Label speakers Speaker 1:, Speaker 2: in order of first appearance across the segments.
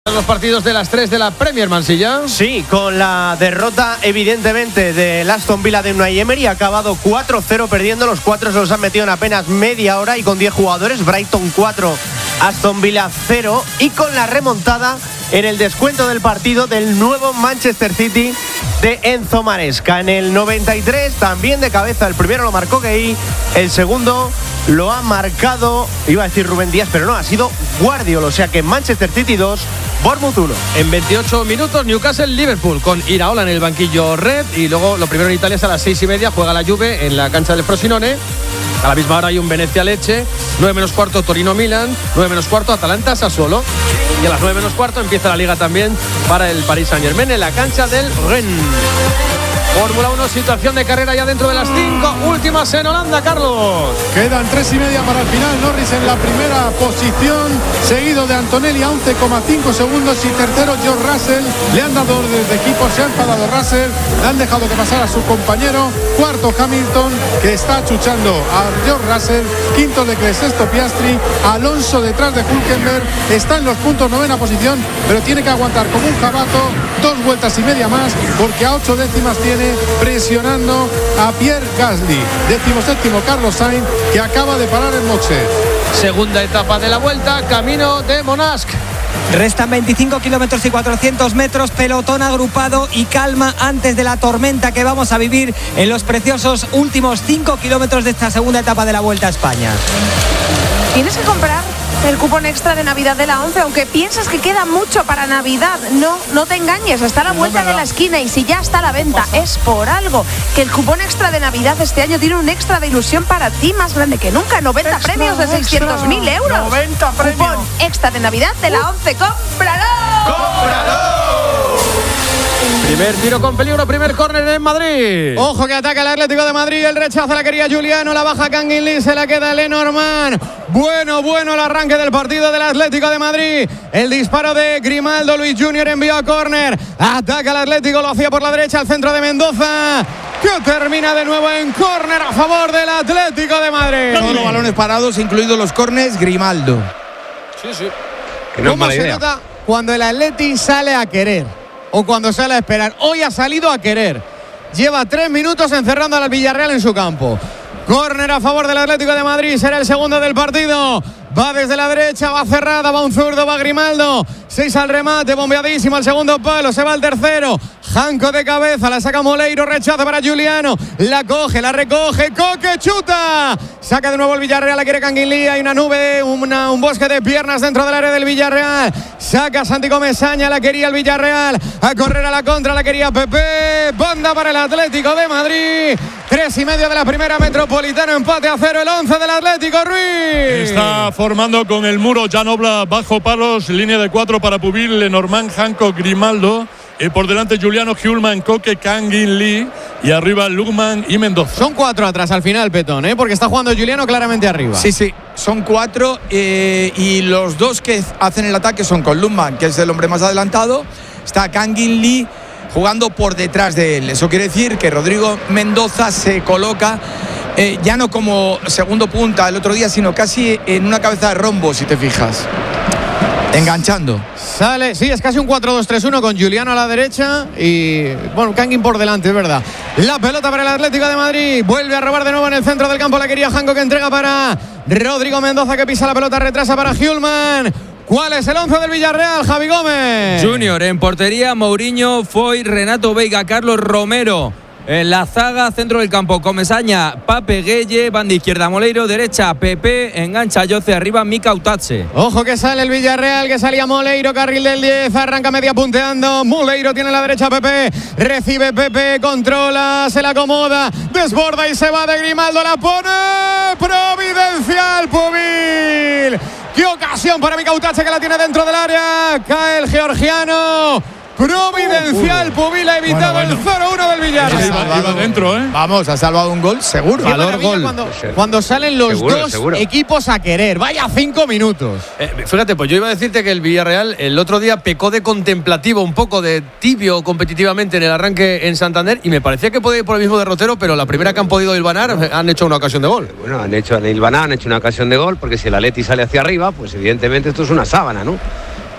Speaker 1: Los partidos de las 3 de la Premier, Mansilla.
Speaker 2: Sí, con la derrota evidentemente del Aston Villa de Unai Emery, ha acabado 4-0 perdiendo. Los 4 se los han metido en apenas media hora y con 10 jugadores. Brighton 4, Aston Villa 0. Y con la remontada en el descuento del partido del nuevo Manchester City de Enzo Maresca. En el 93, también de cabeza, el primero lo marcó Gueye, el segundo lo ha marcado, iba a decir Rubén Díaz, pero no, ha sido Guardiola. O sea que Manchester City 2, Bournemouth 1.
Speaker 1: En 28 minutos, Newcastle-Liverpool, con Iraola en el banquillo red. Y luego lo primero en Italia es a las 6:30, juega la Juve en la cancha del Frosinone. A la misma hora hay un Venecia-Lecce, 9 menos cuarto Torino-Milan, 9 menos cuarto Atalanta-Sassuolo. Y a las 9 menos cuarto empieza la Liga también para el Paris Saint-Germain en la cancha del Rennes. Fórmula 1, situación de carrera ya dentro de las 5 últimas en Holanda, Carlos.
Speaker 3: Quedan 3:30 para el final. Norris en la primera posición, seguido de Antonelli a 11,5 segundos y tercero George Russell. Le han dado órdenes de equipo, se ha enfadado Russell, le han dejado que pasara a su compañero. Cuarto Hamilton, que está achuchando a George Russell. Quinto Leclerc, sexto Piastri. Alonso detrás de Hülkenberg, está en los puntos, novena posición, pero tiene que aguantar como un jabato 2 vueltas y media más, porque a 8 décimas tiene presionando a Pierre Gasly. 17º Carlos Sainz, que acaba de parar el Moche.
Speaker 1: Segunda etapa de la vuelta, camino de Monasc.
Speaker 4: Restan 25 kilómetros y 400 metros, pelotón agrupado y calma antes de la tormenta que vamos a vivir en los preciosos últimos 5 kilómetros de esta segunda etapa de la Vuelta a España.
Speaker 5: Tienes que comprar el cupón extra de Navidad de la 11, aunque piensas que queda mucho para Navidad. No te engañes, está a la vuelta de la esquina y si ya está a la venta es por algo. Que el cupón extra de Navidad este año tiene un extra de ilusión para ti más grande que nunca. 90 extra, premios de 600.000 euros.
Speaker 2: 90 premios.
Speaker 5: Cupón extra de Navidad de la 11. ¡Cómpralo!
Speaker 2: ¡Cómpralo!
Speaker 1: Primer tiro con peligro, primer córner en Madrid.
Speaker 6: Ojo que ataca el Atlético de Madrid, el rechazo la quería Juliano, la baja Kangin Lee, se la queda Lenormand. Bueno el arranque del partido del Atlético de Madrid. El disparo de Grimaldo, Luis Junior envió a córner. Ataca el Atlético, lo hacía por la derecha al centro de Mendoza, que termina de nuevo en córner a favor del Atlético de Madrid.
Speaker 7: Todos los balones parados, incluidos los córners, Grimaldo.
Speaker 1: Sí.
Speaker 6: Que no es mala idea. ¿Cómo se nota cuando el Atleti sale a querer? O cuando sale a esperar. Hoy ha salido a querer. Lleva 3 minutos encerrando al Villarreal en su campo. Córner a favor del Atlético de Madrid. Será el segundo del partido. Va desde la derecha, va cerrada, va un zurdo, va Grimaldo. 6 al remate, bombeadísimo al segundo palo. Se va al tercero. Janco de cabeza, la saca Moleiro, rechazo para Juliano. La coge, la recoge, Coque chuta. Saca de nuevo el Villarreal, la quiere Kangin Lee. Hay una nube, un bosque de piernas dentro del área del Villarreal. Saca Santi Comesaña, la quería el Villarreal. A correr a la contra, la quería Pepe. Banda para el Atlético de Madrid. 3:30 de la primera Metropolitano, empate a 0 el 11 del Atlético, Ruiz.
Speaker 8: Está formando con el muro Janobla bajo palos, línea de 4 para Pubil, Lenormand, Hancock, Grimaldo. Por delante Juliano, Hjulman, Coque, Kangin Lee y arriba Lugman y Mendoza.
Speaker 6: Son 4 atrás al final, Petón, porque está jugando Juliano claramente arriba.
Speaker 7: Sí, son 4 y los 2 que hacen el ataque son con Lugman, que es el hombre más adelantado. Está Kangin Lee jugando por detrás de él. Eso quiere decir que Rodrigo Mendoza se coloca ya no como segundo punta el otro día, sino casi en una cabeza de rombo, si te fijas. Enganchando.
Speaker 6: Sale, sí, es casi un 4-2-3-1 con Juliano a la derecha y, Kangin por delante, es verdad. La pelota para el Atlético de Madrid. Vuelve a robar de nuevo en el centro del campo. La quería Janko, que entrega para Rodrigo Mendoza, que pisa la pelota, retrasa para Hjulman. ¿Cuál es el 11 del Villarreal, Javi Gómez?
Speaker 9: Junior en portería, Mourinho, Foy, Renato Veiga, Carlos Romero. En la zaga, centro del campo, Comesaña, Pape Gueye, banda izquierda Moleiro, derecha Pepe, engancha Yoce, arriba Mika Utache.
Speaker 6: Ojo que sale el Villarreal, que salía Moleiro, carril del 10, arranca media punteando, Moleiro tiene la derecha Pepe, recibe Pepe, controla, se la acomoda, desborda y se va de Grimaldo, la pone providencial Pubil. ¡Qué ocasión para Mika Utache, que la tiene dentro del área! Cae el georgiano. Providencial, Pubil ha evitado el 0-1 del Villarreal.
Speaker 8: Iba dentro,
Speaker 7: Vamos, ha salvado un gol, seguro.
Speaker 6: Valor gol. Cuando salen los dos equipos a querer. Vaya 5 minutos.
Speaker 1: Fíjate, pues yo iba a decirte que el Villarreal el otro día pecó de contemplativo, un poco de tibio competitivamente en el arranque en Santander, y me parecía que podía ir por el mismo derrotero, pero la primera que han podido hilvanar han hecho una ocasión de gol.
Speaker 10: Bueno, han hecho una ocasión de gol, porque si el Atleti sale hacia arriba, pues evidentemente esto es una sábana, ¿no?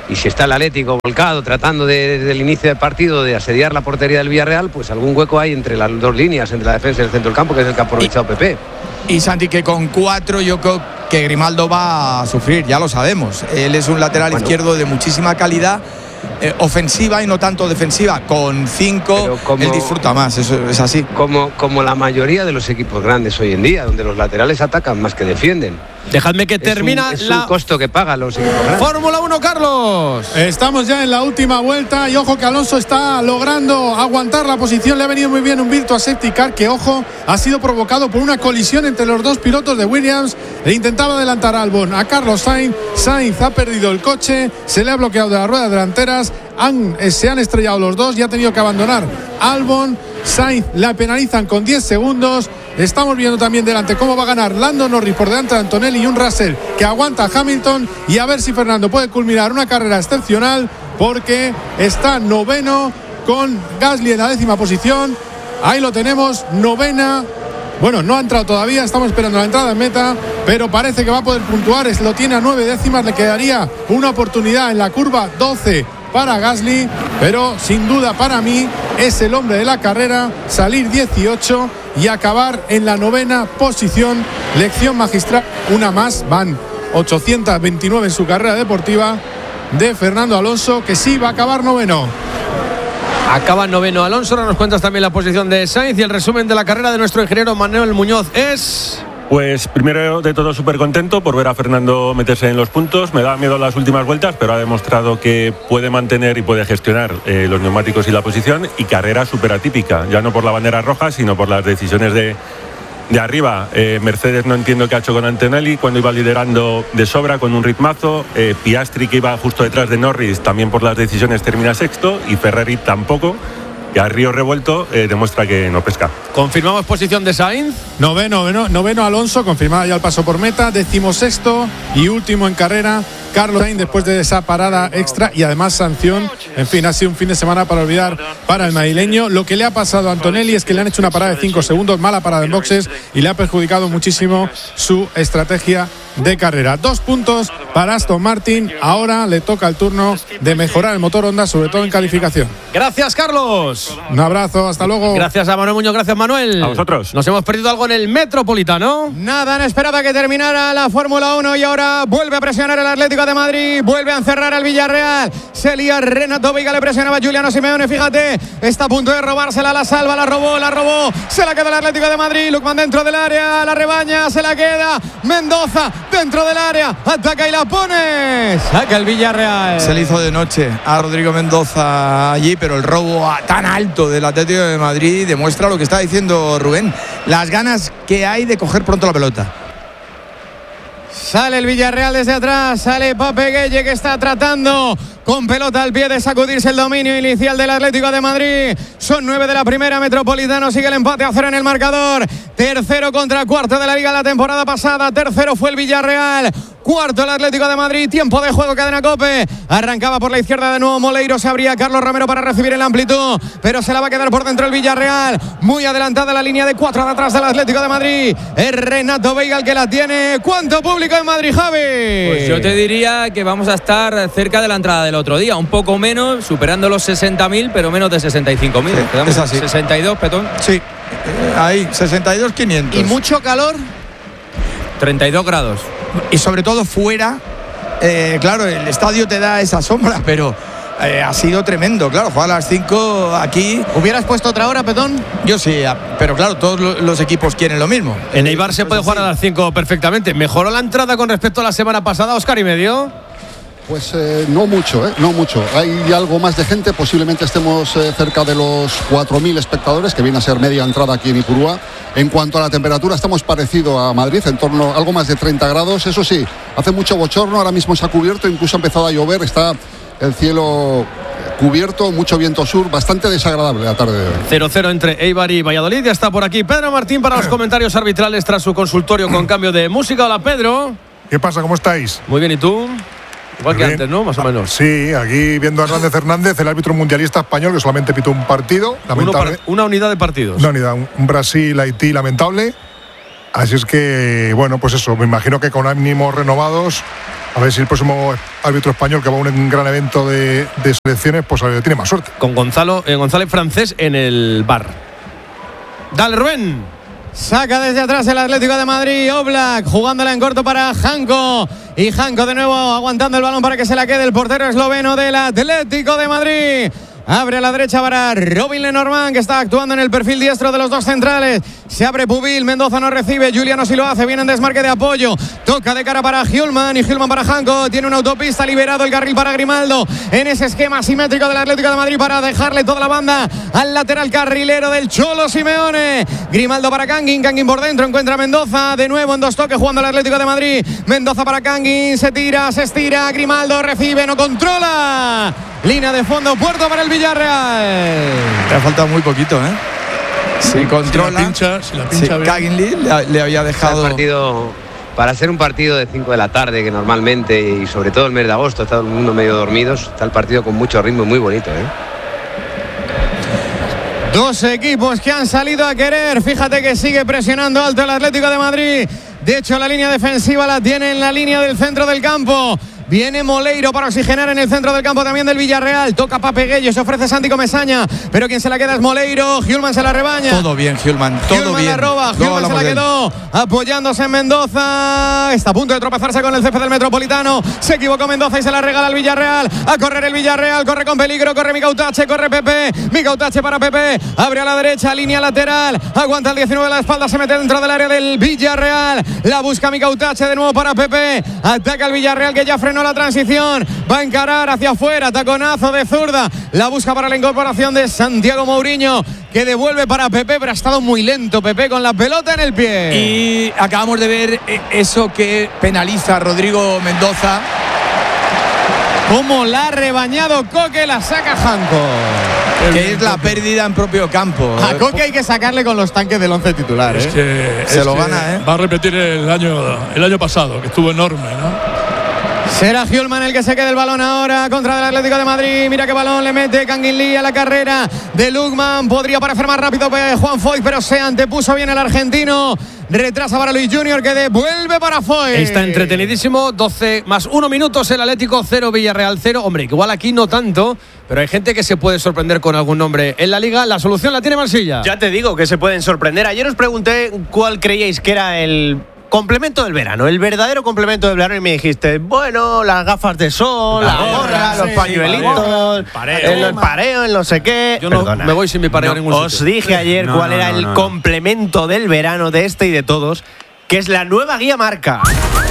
Speaker 10: Y si está el Atlético volcado tratando desde el inicio del partido de asediar la portería del Villarreal, pues algún hueco hay entre las dos líneas, entre la defensa y el centro del campo, que es el que ha aprovechado Pepe.
Speaker 7: Y Santi, que con 4 yo creo que Grimaldo va a sufrir, ya lo sabemos. Él es un lateral izquierdo de muchísima calidad ofensiva y no tanto defensiva. Con 5 él disfruta más, eso es así.
Speaker 10: Como la mayoría de los equipos grandes hoy en día, donde los laterales atacan más que defienden.
Speaker 1: Dejadme que termina
Speaker 10: es un costo que pagan los equipos grandes.
Speaker 1: Fórmula 1, Carlos.
Speaker 3: Estamos ya en la última vuelta y ojo que Alonso está logrando aguantar la posición. Le ha venido muy bien un Virtua Safety Car que, ojo, ha sido provocado por una colisión entre los dos pilotos de Williams. Le intentaba adelantar a Albon a Carlos Sainz. Sainz ha perdido el coche, se le ha bloqueado de las ruedas delanteras. Se han estrellado los dos y ha tenido que abandonar Albon. Sainz la penalizan con 10 segundos. Estamos viendo también delante cómo va a ganar Lando Norris por delante de Antonelli y un Russell que aguanta a Hamilton, y a ver si Fernando puede culminar una carrera excepcional, porque está noveno con Gasly en la 10ª posición. Ahí lo tenemos, novena. Bueno, no ha entrado todavía, estamos esperando la entrada en meta, pero parece que va a poder puntuar. Lo tiene a 9 décimas, le quedaría una oportunidad en la curva 12 para Gasly, pero sin duda para mí es el hombre de la carrera, salir 18 y acabar en la 9ª posición. Lección magistral, una más, van 829 en su carrera deportiva de Fernando Alonso, que sí va a acabar noveno.
Speaker 1: Acaba noveno Alonso. Ahora nos cuentas también la posición de Sainz y el resumen de la carrera de nuestro ingeniero Manuel Muñoz es...
Speaker 11: Pues primero de todo súper contento por ver a Fernando meterse en los puntos. Me da miedo las últimas vueltas, pero ha demostrado que puede mantener y puede gestionar los neumáticos y la posición, y carrera súper atípica, ya no por la bandera roja, sino por las decisiones de arriba. Mercedes no entiendo qué ha hecho con Antonelli cuando iba liderando de sobra con un ritmazo. Piastri, que iba justo detrás de Norris, también por las decisiones termina sexto, y Ferrari tampoco. Y a río revuelto demuestra que no pesca.
Speaker 1: Confirmamos posición de Sainz.
Speaker 3: Noveno Alonso, confirmada ya el paso por meta. 16º y último en carrera Carlos Sainz, después de esa parada extra y además sanción. En fin, ha sido un fin de semana para olvidar para el madrileño. Lo que le ha pasado a Antonelli es que le han hecho una parada de 5 segundos, mala parada en boxes, y le ha perjudicado muchísimo su estrategia de carrera. 2 puntos para Aston Martin. Ahora le toca el turno de mejorar el motor Honda, sobre todo en calificación.
Speaker 1: Gracias, Carlos.
Speaker 3: Un abrazo, hasta luego.
Speaker 1: Gracias a Manuel Muñoz, gracias Manuel.
Speaker 11: A vosotros.
Speaker 1: Nos hemos perdido algo en el Metropolitano.
Speaker 6: Nada, han esperado a que terminara la Fórmula 1 y ahora vuelve a presionar el Atlético de Madrid, vuelve a encerrar al Villarreal. Se lía Renato Veiga, le presionaba a Giuliano Simeone, fíjate, está a punto de robársela, la salva, la robó, se la queda el Atlético de Madrid. Lukman dentro del área, la rebaña, se la queda Mendoza dentro del área, ataca y la pone, saca el Villarreal.
Speaker 7: Se le hizo de noche a Rodrigo Mendoza allí, pero el robo tan alto del Atlético de Madrid demuestra lo que está diciendo Rubén, las ganas que hay de coger pronto la pelota.
Speaker 6: Sale el Villarreal desde atrás, sale Pape Gueye, que está tratando con pelota al pie de sacudirse el dominio inicial del Atlético de Madrid. Son 9 de la primera, Metropolitano sigue el empate a 0 en el marcador. Tercero contra cuarto de la Liga la temporada pasada. Tercero fue el Villarreal, cuarto el Atlético de Madrid. Tiempo de juego, cadena COPE. Arrancaba por la izquierda de nuevo Moleiro, se abría Carlos Romero para recibir el amplitud, pero se la va a quedar por dentro el Villarreal. Muy adelantada la línea de 4 de atrás del Atlético de Madrid. Es Renato Veiga el que la tiene. ¿Cuánto público en Madrid, Javi?
Speaker 9: Pues yo te diría que vamos a estar cerca de la entrada del otro día, un poco menos, superando los 60.000, pero menos de 65.000.
Speaker 7: Sí,
Speaker 9: quedamos
Speaker 7: es así.
Speaker 9: 62, Petón.
Speaker 7: Sí, ahí, 62.500.
Speaker 6: ¿Y mucho calor?
Speaker 9: 32 grados.
Speaker 7: Y sobre todo fuera, claro, el estadio te da esa sombra, pero ha sido tremendo. Claro, juega a las 5 aquí.
Speaker 6: ¿Hubieras puesto otra hora, Petón?
Speaker 7: Yo sí, pero claro, todos los equipos quieren lo mismo.
Speaker 1: En Eibar se puede jugar a las 5 perfectamente. ¿Mejoró la entrada con respecto a la semana pasada, Óscar y medio?
Speaker 12: Pues no mucho. Hay algo más de gente, posiblemente estemos cerca de los 4.000 espectadores, que viene a ser media entrada aquí en Ipurúa. En cuanto a la temperatura, estamos parecido a Madrid, en torno a algo más de 30 grados. Eso sí, hace mucho bochorno, ahora mismo se ha cubierto, incluso ha empezado a llover, está el cielo cubierto, mucho viento sur, bastante desagradable la tarde de hoy.
Speaker 1: 0-0 entre Eibar y Valladolid. Ya está por aquí Pedro Martín para los comentarios arbitrales tras su consultorio con cambio de música. Hola, Pedro.
Speaker 13: ¿Qué pasa? ¿Cómo estáis?
Speaker 1: Muy bien, ¿y tú? Igual que antes, ¿no? Más o menos.
Speaker 13: Sí, aquí viendo a Hernández, el árbitro mundialista español, que solamente pitó un partido.
Speaker 1: Una unidad de partidos.
Speaker 13: Una unidad, un Brasil-Haití lamentable. Así es que, bueno, pues eso, me imagino que con ánimos renovados A ver si el próximo árbitro español que va a un gran evento de selecciones, pues tiene más suerte.
Speaker 1: Con González Francés en el bar. Dale, Rubén.
Speaker 6: Saca desde atrás el Atlético de Madrid. Oblak jugándola en corto para Janko. Y Janko de nuevo aguantando el balón para que se la quede el portero esloveno del Atlético de Madrid. Abre a la derecha para Robin Lenormand, que está actuando en el perfil diestro de los dos centrales. Se abre Pubil, Mendoza no recibe, Juliano sí lo hace, viene en desmarque de apoyo. Toca de cara para Hjulman y Hjulman para Janko. Tiene una autopista, liberado el carril para Grimaldo. En ese esquema asimétrico del Atlético de Madrid para dejarle toda la banda al lateral carrilero del Cholo Simeone. Grimaldo para Kangin por dentro, encuentra a Mendoza. De nuevo en dos toques jugando el Atlético de Madrid. Mendoza para Kangin, se tira, se estira. Grimaldo recibe, no controla. Línea de fondo, puerto para el Villarreal.
Speaker 7: Le ha faltado muy poquito, ¿eh? Si controla.
Speaker 8: Si la pincha bien.
Speaker 7: Kangin le había dejado.
Speaker 10: Para ser un partido de 5 de la tarde, que normalmente, y sobre todo el mes de agosto, está todo el mundo medio dormidos, está el partido con mucho ritmo y muy bonito, ¿eh?
Speaker 6: Dos equipos que han salido a querer. Fíjate que sigue presionando alto el Atlético de Madrid. De hecho, la línea defensiva la tiene en la línea del centro del campo. Viene Moleiro para oxigenar en el centro del campo también del Villarreal. Toca Pape Gueye, se ofrece Santi Comesaña, pero quien se la queda es Moleiro. Hjulman se la rebaña.
Speaker 7: Todo bien, Hjulman, todo
Speaker 6: Hjulman
Speaker 7: bien.
Speaker 6: La roba, Hjulman se la quedó apoyándose en Mendoza. Está a punto de tropezarse con el césped del Metropolitano. Se equivocó Mendoza y se la regala al Villarreal. A correr el Villarreal, corre con peligro, corre Mikautache, corre Pepe. Mikautache para Pepe, abre a la derecha, línea lateral. Aguanta el 19 de la espalda, se mete dentro del área del Villarreal. La busca Mikautache de nuevo para Pepe. Ataca el Villarreal que ya frenó la transición, va a encarar hacia afuera, taconazo de zurda, la busca para la incorporación de Santiago Mourinho, que devuelve para Pepe, pero ha estado muy lento Pepe con la pelota en el pie.
Speaker 7: Y acabamos de ver eso que penaliza a Rodrigo Mendoza.
Speaker 6: Como la ha rebañado Coque, la saca Janko.
Speaker 7: Que es la pérdida en propio campo.
Speaker 6: A Coque hay que sacarle con los tanques del 11 titular.
Speaker 8: Es que
Speaker 7: se lo gana, ¿eh?
Speaker 8: Va a repetir el año pasado, que estuvo enorme, ¿no?
Speaker 6: Será Hjulman el que se quede el balón ahora contra el Atlético de Madrid. Mira qué balón le mete Kangin Lee a la carrera de Lukman. Podría parecer más rápido Juan Foyt, pero se antepuso bien el argentino. Retrasa para Luis Junior, que devuelve para Foyt.
Speaker 1: Está entretenidísimo. 12 más 1 minutos el Atlético 0, Villarreal 0. Hombre, igual aquí no tanto, pero hay gente que se puede sorprender con algún nombre en la Liga. La solución la tiene Marsilla.
Speaker 2: Ya te digo que se pueden sorprender. Ayer os pregunté cuál creíais que era el complemento del verano, el verdadero complemento del verano, y me dijiste, bueno, las gafas de sol, la gorra, los pañuelitos, el pareo, el no sé qué.
Speaker 1: Yo no me voy sin mi pareo a ningún sitio.
Speaker 2: Os dije ayer cuál era el complemento del verano de este y de todos, que es la nueva guía marca.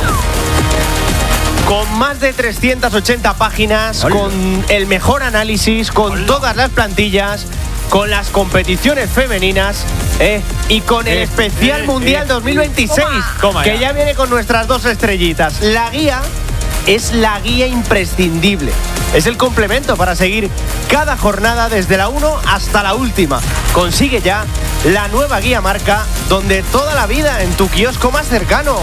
Speaker 2: Con más de 380 páginas, con el mejor análisis, con todas las plantillas, con las competiciones femeninas y con el especial Mundial 2026, que ya viene con nuestras 2 estrellitas. La guía es la guía imprescindible. Es el complemento para seguir cada jornada desde la 1 hasta la última. Consigue ya la nueva guía marca, donde toda la vida en tu kiosco más cercano.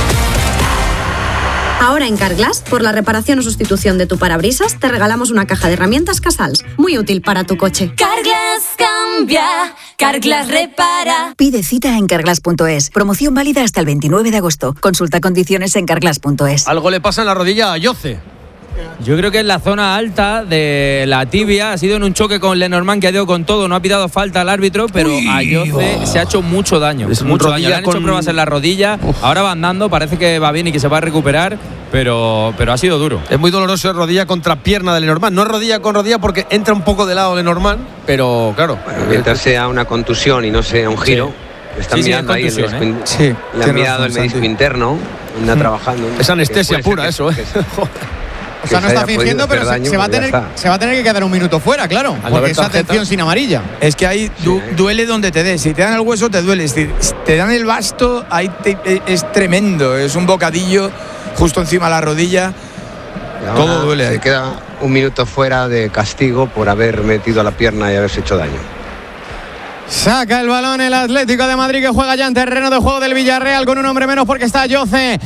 Speaker 14: Ahora en Carglass, por la reparación o sustitución de tu parabrisas, te regalamos una caja de herramientas Casals, muy útil para tu coche.
Speaker 15: Carglass cambia, Carglass repara.
Speaker 16: Pide cita en carglass.es. Promoción válida hasta el 29 de agosto. Consulta condiciones en carglass.es.
Speaker 1: Algo le pasa en la rodilla a Yoce.
Speaker 9: Yo creo que en la zona alta de la tibia ha sido en un choque con Lenormand, que ha ido con todo, no ha pitado falta al árbitro, pero a Yoce se ha hecho mucho daño. Mucho daño. Le han hecho pruebas en la rodilla, ahora va andando, parece que va bien y que se va a recuperar, pero ha sido duro.
Speaker 1: Es muy doloroso el rodilla contra pierna de Lenormand. No es rodilla con rodilla porque entra un poco de lado Lenormand, pero claro.
Speaker 10: Bueno, mientras sea una contusión y no sea un giro. Están mirando ahí le han mirado el menisco interno, anda trabajando.
Speaker 1: Es anestesia pura eso,
Speaker 6: O sea, no está fingiendo, pero se va a tener que quedar un minuto fuera, claro. Porque esa atención sin amarilla.
Speaker 7: Es que ahí duele donde te des. Si te dan el hueso, te duele. Si te dan el basto, ahí es tremendo. Es un bocadillo justo encima de la rodilla. Todo duele.
Speaker 10: Se queda un minuto fuera de castigo por haber metido la pierna y haberse hecho daño.
Speaker 6: Saca el balón el Atlético de Madrid, que juega ya en terreno de juego del Villarreal con un hombre menos porque está Yoce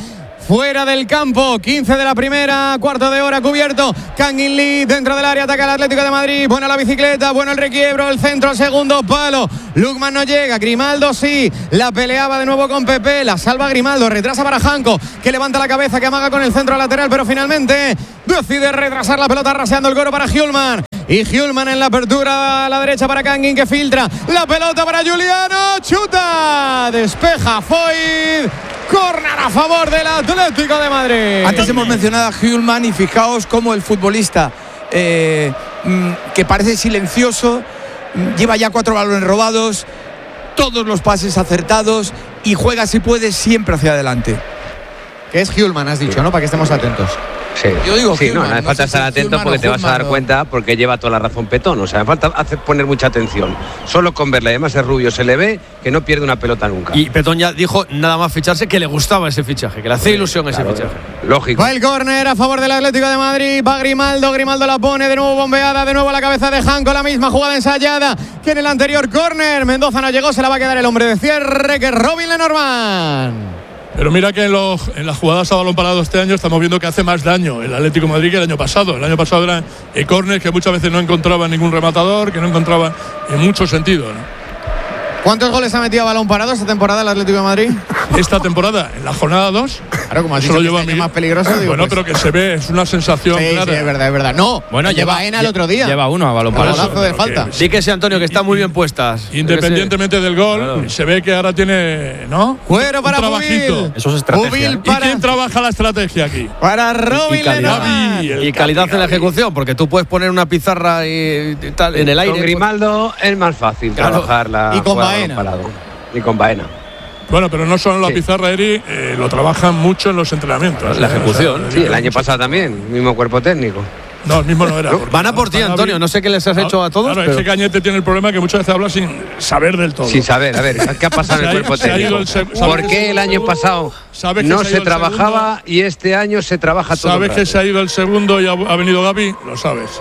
Speaker 6: fuera del campo. 15 de la primera, cuarto de hora cubierto. Kangin Lee dentro del área, ataca el Atlético de Madrid. Buena la bicicleta, bueno el requiebro, el centro, segundo palo. Lukman no llega, Grimaldo sí. La peleaba de nuevo con Pepe, la salva Grimaldo, retrasa para Janko, que levanta la cabeza, que amaga con el centro lateral, pero finalmente decide retrasar la pelota, raseando el goro para Hjulman. Y Hjulman en la apertura a la derecha para Kangin, que filtra la pelota para Juliano, chuta, despeja Foyt, córner a favor del Atlético de Madrid.
Speaker 7: Antes hemos mencionado a Hjulman y fijaos cómo el futbolista que parece silencioso lleva ya 4 balones robados, todos los pases acertados y juega, si puede, siempre hacia adelante.
Speaker 6: Que es Hjulman, has dicho, ¿no? Para que estemos atentos.
Speaker 10: Sí,
Speaker 7: yo digo
Speaker 10: sí,
Speaker 7: Hjulman,
Speaker 10: no hace falta estar atento porque te vas a dar cuenta, porque lleva toda la razón Petón. O sea, me falta poner mucha atención. Solo con verla, además es rubio, se le ve que no pierde una pelota nunca.
Speaker 1: Y Petón ya dijo nada más ficharse que le gustaba ese fichaje, que le hacía ilusión ese fichaje.
Speaker 10: Lógico.
Speaker 6: Va el córner a favor del Atlético de Madrid, va Grimaldo la pone de nuevo bombeada, de nuevo a la cabeza de Janko, la misma jugada ensayada que en el anterior córner. Mendoza no llegó, se la va a quedar el hombre de cierre, que es Robin Lenormand.
Speaker 8: Pero mira que en las jugadas a balón parado este año estamos viendo que hace más daño el Atlético de Madrid que el año pasado. El año pasado eran córner que muchas veces no encontraba ningún rematador, que no encontraba en muchos sentidos, ¿no?
Speaker 6: ¿Cuántos goles ha metido a balón parado esta temporada el Atlético de Madrid?
Speaker 8: Esta temporada, en la jornada 2.
Speaker 6: Claro, como has dicho, que es más peligroso. Digo,
Speaker 8: bueno,
Speaker 6: pues,
Speaker 8: pero que se ve, es una sensación
Speaker 6: clara. Sí, es verdad. No,
Speaker 9: bueno,
Speaker 6: lleva Ena el otro día.
Speaker 9: Lleva uno a balón parado.
Speaker 6: Golazo de falta.
Speaker 1: Sí que sí, Antonio, que está muy bien puestas.
Speaker 8: Independientemente del gol, claro. Se ve que ahora tiene, ¿no?
Speaker 6: Cuero para Pubil.
Speaker 9: Eso es estrategia.
Speaker 8: ¿Y quién trabaja la estrategia aquí?
Speaker 6: Para Robin
Speaker 1: Lenormand. Y calidad en la ejecución, porque tú puedes poner una pizarra y tal en el aire.
Speaker 10: Con Grimaldo es más fácil trabajarla.
Speaker 6: Y con Baena.
Speaker 10: Y con Baena.
Speaker 8: Bueno, pero no solo en la pizarra, Eri, lo trabajan mucho en los entrenamientos.
Speaker 1: La ejecución.
Speaker 10: Sí, el año pasado también, mismo cuerpo técnico.
Speaker 8: No, el mismo no era.
Speaker 1: Van a por ti, Antonio. No sé qué les has hecho a todos.
Speaker 8: Claro, pero... es que Cañete tiene el problema que muchas veces habla sin saber del todo.
Speaker 10: Sin saber, a ver, ¿qué ha pasado en el cuerpo técnico? ¿Por qué el año pasado no se trabajaba y este año se trabaja todo?
Speaker 8: ¿Sabes que se ha ido el segundo y ha venido Gavi? Lo sabes.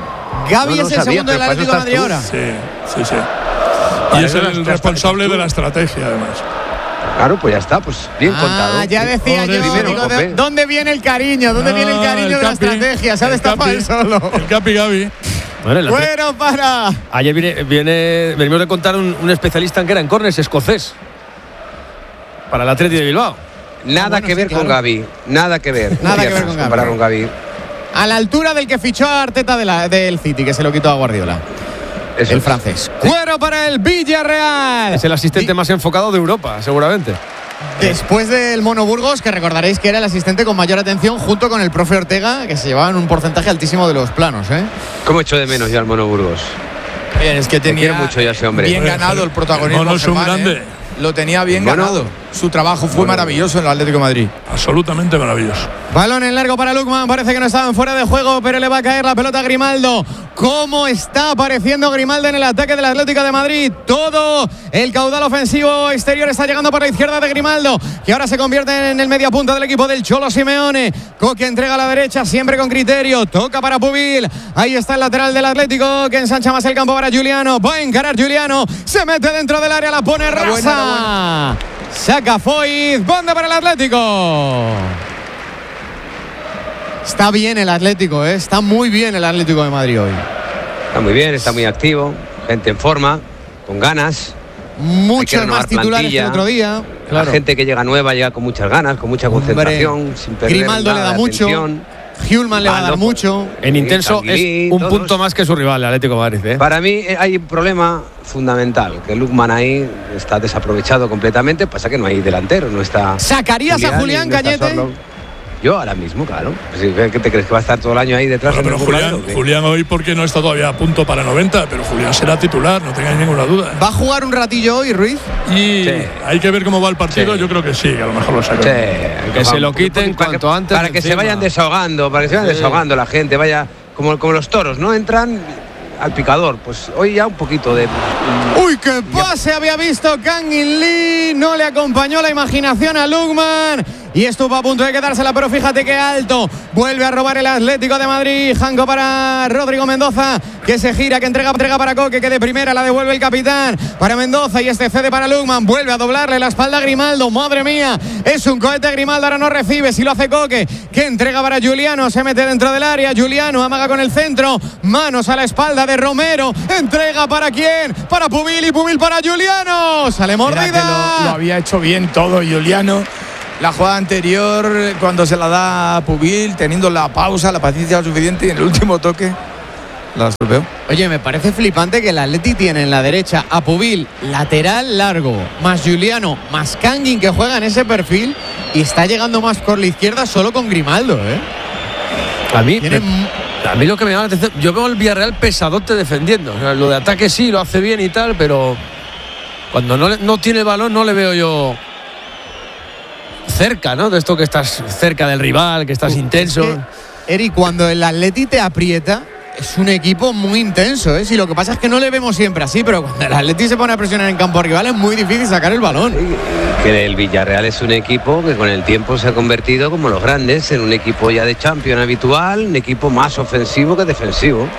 Speaker 6: ¿Gavi es el segundo del Atlético de Madrid ahora?
Speaker 8: Sí. Y es el responsable de la estrategia, además.
Speaker 10: Claro, pues ya está, pues bien contado.
Speaker 6: Ya decía yo, digo, ¿dónde viene el cariño? ¿Dónde viene el cariño de la estrategia? Se ha destapado él solo.
Speaker 8: El Capi Gavi.
Speaker 6: Bueno, para.
Speaker 1: Ayer venimos de contar un especialista en que era en córners escocés. Para el Atleti de Bilbao.
Speaker 10: Nada que ver con Gavi. Nada que ver.
Speaker 6: Nada que ver con
Speaker 10: Gavi.
Speaker 6: A la altura del que fichó a Arteta del City, que se lo quitó a Guardiola.
Speaker 10: Eso
Speaker 6: el francés. Cuero para el Villarreal.
Speaker 1: Es el asistente más enfocado de Europa, seguramente.
Speaker 6: Después del Mono Burgos, que recordaréis que era el asistente con mayor atención junto con el profe Ortega, que se llevaban un porcentaje altísimo de los planos.
Speaker 10: ¿Cómo echo de menos yo al Mono Burgos?
Speaker 7: Bien, es que tenía
Speaker 10: mucho ya ese hombre.
Speaker 7: Bien ganado el protagonismo.
Speaker 8: Mono es un grande.
Speaker 7: Lo tenía bien ganado. Su trabajo fue maravilloso en el Atlético de Madrid.
Speaker 8: Absolutamente maravilloso.
Speaker 6: Balón en largo para Lukman. Parece que no estaban fuera de juego, pero le va a caer la pelota a Grimaldo. ¿Cómo está apareciendo Grimaldo en el ataque del Atlético de Madrid? Todo el caudal ofensivo exterior está llegando por la izquierda de Grimaldo, que ahora se convierte en el media punta del equipo del Cholo Simeone. Coque entrega a la derecha, siempre con criterio. Toca para Pubil. Ahí está el lateral del Atlético, que ensancha más el campo para Juliano. Va a encarar Juliano. Se mete dentro del área, la pone rasa. Saca Foyt. Banda para el Atlético. Está bien el Atlético, está muy bien el Atlético de Madrid hoy.
Speaker 10: Está muy bien, está muy activo, gente en forma, con ganas.
Speaker 6: Muchos más titulares que el otro día.
Speaker 10: Claro. La gente que llega nueva llega con muchas ganas, con mucha concentración, sin perder
Speaker 6: Grimaldo
Speaker 10: nada
Speaker 6: le da mucho.
Speaker 10: Atención.
Speaker 6: Hjulman le va a dar mucho.
Speaker 1: En intenso es un punto más que su rival, el Atlético de Madrid.
Speaker 10: Para mí hay un problema fundamental, que Lukman ahí está desaprovechado completamente, pasa que no hay delantero, no está.
Speaker 6: ¿Sacarías a Julián Cañete?
Speaker 10: Yo ahora mismo, claro. ¿Qué te crees que va a estar todo el año ahí detrás?
Speaker 8: Pero Julián hoy porque no está todavía a punto para 90, pero Julián será titular, no tengáis ninguna duda.
Speaker 6: ¿Va a jugar un ratillo hoy, Ruiz?
Speaker 8: Y hay que ver cómo va el partido, yo creo que sí, que a lo mejor lo sacan.
Speaker 1: Que se lo quiten cuanto antes.
Speaker 10: Para que se vayan desahogando, desahogando la gente, vaya como los toros, ¿no? Entran al picador, pues hoy ya un poquito de...
Speaker 6: ¡Uy, qué pase había visto Kangin Lee! No le acompañó la imaginación a Lukman y estuvo a punto de quedársela, pero fíjate qué alto. Vuelve a robar el Atlético de Madrid. Janko para Rodrigo Mendoza, que se gira, que entrega para Coque, que de primera la devuelve el capitán para Mendoza y este cede para Lukman, vuelve a doblarle la espalda a Grimaldo, madre mía, es un cohete Grimaldo, ahora no recibe, si lo hace Coque, que entrega para Juliano, se mete dentro del área, Juliano amaga con el centro, manos a la espalda de Romero, entrega para quién, para Pubil y Pubil para Juliano, sale mordida.
Speaker 7: Lo había hecho bien todo Juliano. La jugada anterior, cuando se la da a Pubil, teniendo la pausa, la paciencia suficiente, y en el último toque la solveó.
Speaker 6: Oye, me parece flipante que el Atleti tiene en la derecha a Pubil, lateral largo, más Juliano, más Kangin, que juega en ese perfil, y está llegando más por la izquierda solo con Grimaldo, ¿eh?
Speaker 1: A mí lo que me llama la atención, yo veo el Villarreal pesadote defendiendo. O sea, lo de ataque sí, lo hace bien y tal, pero cuando no tiene el balón no le veo yo cerca, ¿no? De esto que estás cerca del rival, que estás intenso.
Speaker 6: Es que, Eric, cuando el Atleti te aprieta, es un equipo muy intenso, ¿eh? Si lo que pasa es que no le vemos siempre así, pero cuando el Atleti se pone a presionar en campo rival es muy difícil sacar el balón.
Speaker 10: Que el Villarreal es un equipo que con el tiempo se ha convertido, como los grandes, en un equipo ya de Champions habitual, un equipo más ofensivo que defensivo.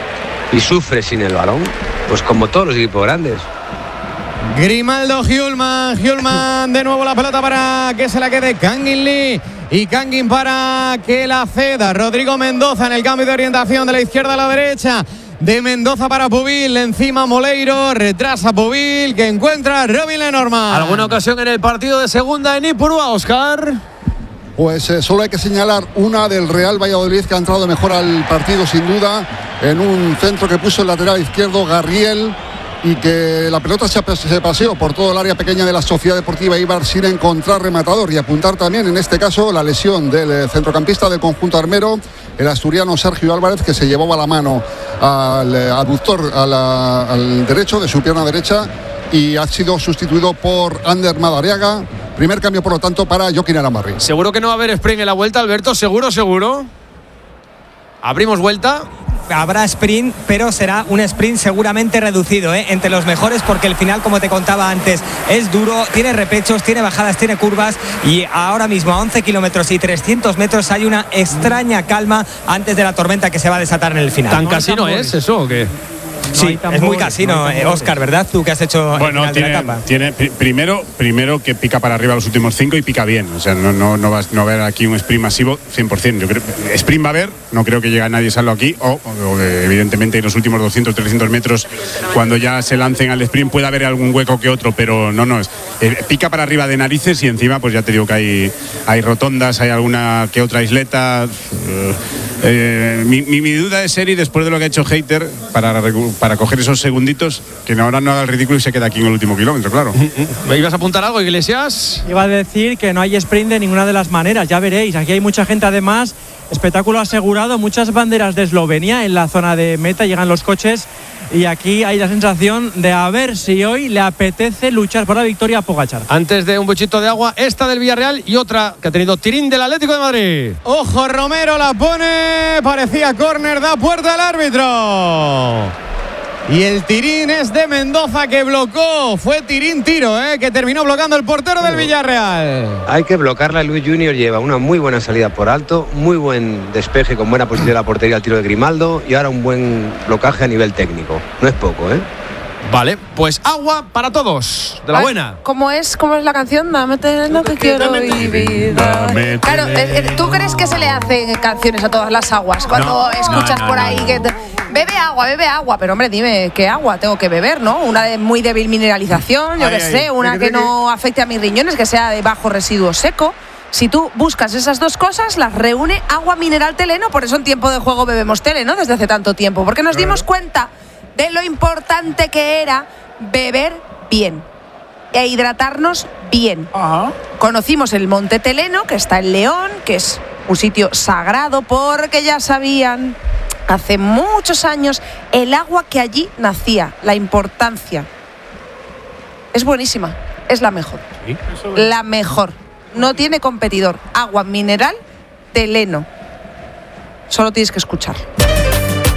Speaker 10: Y sufre sin el balón, pues como todos los equipos grandes.
Speaker 6: Grimaldo, Hjulman, de nuevo la pelota para que se la quede Kangin Lee. Y Kangin para que la ceda Rodrigo Mendoza en el cambio de orientación de la izquierda a la derecha. De Mendoza para Pubil, encima Moleiro, retrasa Pubil, que encuentra a Robin Lenormand.
Speaker 1: ¿Alguna ocasión en el partido de segunda en Ipurúa, Óscar?
Speaker 12: Pues solo hay que señalar una del Real Valladolid, que ha entrado mejor al partido sin duda, en un centro que puso el lateral izquierdo Garriel, y que la pelota se paseó por todo el área pequeña de la Sociedad Deportiva Eibar sin encontrar rematador, y apuntar también en este caso la lesión del centrocampista del conjunto armero, el asturiano Sergio Álvarez, que se llevaba la mano al aductor, al derecho de su pierna derecha, y ha sido sustituido por Ander Madariaga. Primer cambio, por lo tanto, para Joaquín Arambarri.
Speaker 1: Seguro que no va a haber sprint en la vuelta, Alberto, seguro. Abrimos vuelta.
Speaker 4: Habrá sprint, pero será un sprint seguramente reducido, entre los mejores, porque el final, como te contaba antes, es duro, tiene repechos, tiene bajadas, tiene curvas, y ahora mismo a 11 kilómetros y 300 metros hay una extraña calma antes de la tormenta que se va a desatar en el final.
Speaker 1: ¿Tan casino es eso o qué?
Speaker 4: Sí, es muy casino, Óscar, ¿verdad? Tú que has hecho
Speaker 17: bueno,
Speaker 4: el final de la etapa.
Speaker 17: Tiene primero que pica para arriba los últimos 5 y pica bien. O sea, no va a haber aquí un sprint masivo 100%. Yo creo sprint va a haber, no creo que llegue a nadie salvo aquí, o evidentemente en los últimos 200, 300 metros, cuando ya se lancen al sprint, puede haber algún hueco que otro, pero no. Pica para arriba de narices, y encima, pues ya te digo que hay rotondas, hay alguna que otra isleta. Mi duda es Eri, después de lo que ha hecho Hater, para coger esos segunditos, que ahora no haga el ridículo y se queda aquí en el último kilómetro, claro.
Speaker 1: ¿Me ibas a apuntar algo, Iglesias?
Speaker 18: Iba a decir que no hay sprint de ninguna de las maneras, ya veréis. Aquí hay mucha gente, además, espectáculo asegurado, muchas banderas de Eslovenia en la zona de meta, llegan los coches, y aquí hay la sensación de a ver si hoy le apetece luchar por la victoria a Pogačar.
Speaker 1: Antes de un buchito de agua, esta del Villarreal y otra que ha tenido tirín del Atlético de Madrid.
Speaker 6: Ojo, Romero la pone, parecía córner, da puerta al árbitro. Y el tirín es de Mendoza, que blocó. Fue tirín-tiro, que terminó bloqueando el portero del Villarreal.
Speaker 10: Hay que bloquearla. Luis Junior lleva una muy buena salida por alto, muy buen despeje con buena posición de la portería al tiro de Grimaldo, y ahora un buen blocaje a nivel técnico. No es poco,
Speaker 1: Vale, pues agua para todos, de la buena.
Speaker 5: ¿Cómo es la canción? Dame lo que quiero vivir. Claro, ¿tú crees que se le hacen canciones a todas las aguas? Cuando escuchas por ahí que bebe agua, pero hombre, dime, ¿qué agua tengo que beber, no? Una de muy débil mineralización, yo qué sé, una que no afecte a mis riñones, que sea de bajo residuo seco. Si tú buscas esas dos cosas, las reúne Agua Mineral Teleno. Por eso en tiempo de juego bebemos Teleno desde hace tanto tiempo, porque nos dimos cuenta de lo importante que era beber bien e hidratarnos bien. Conocimos el Monte Teleno, que está en León, que es un sitio sagrado, porque ya sabían hace muchos años el agua que allí nacía, la importancia. Es buenísima, es la mejor. ¿Sí? La mejor. No tiene competidor. Agua Mineral Teleno. Solo tienes que escuchar.